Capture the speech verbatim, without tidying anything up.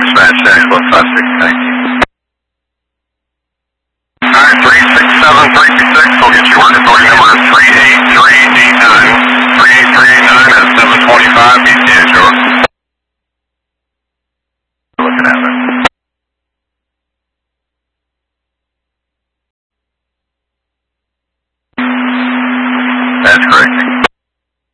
dispatch dash one five six, thank you. Alright, three six seven three two six, we'll get you work authority number three eight three eight nine. three eight three eight nine at seven twenty-five, B C H over. Looking at it. That's correct.